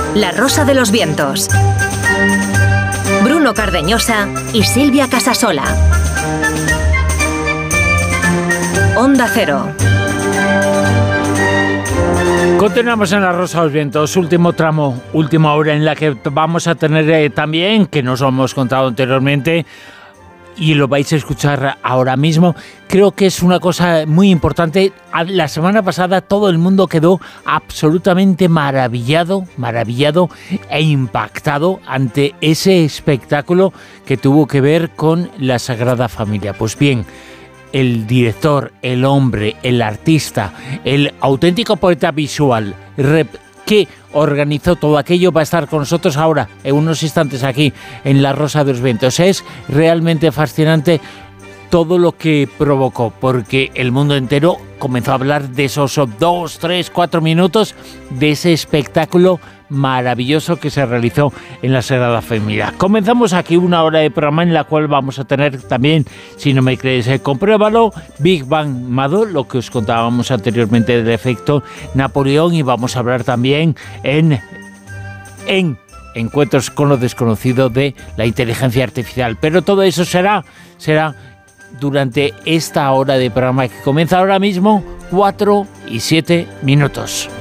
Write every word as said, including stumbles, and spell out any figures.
La Rosa de los Vientos. Bruno Cardeñosa y Silvia Casasola. Onda Cero. Continuamos en La Rosa de los Vientos, último tramo, última hora en la que vamos a tener eh, también, que nos lo hemos contado anteriormente, y lo vais a escuchar ahora mismo. Creo que es una cosa muy importante. La semana pasada todo el mundo quedó absolutamente maravillado, maravillado e impactado ante ese espectáculo que tuvo que ver con la Sagrada Familia. Pues bien, el director, el hombre, el artista, el auténtico poeta visual, rep, que organizó todo aquello, va a estar con nosotros ahora, en unos instantes aquí, en La Rosa de los Vientos. Es realmente fascinante todo lo que provocó, porque el mundo entero comenzó a hablar de esos dos, tres, cuatro minutos de ese espectáculo maravilloso que se realizó en la Sagrada Familia. Comenzamos aquí una hora de programa en la cual vamos a tener también, si no me crees, eh, compruébalo, Big Bang Mado, lo que os contábamos anteriormente del efecto Napoleón, y vamos a hablar también en, en Encuentros con lo desconocido de la inteligencia artificial. Pero todo eso será, será durante esta hora de programa que comienza ahora mismo, cuatro y siete minutos.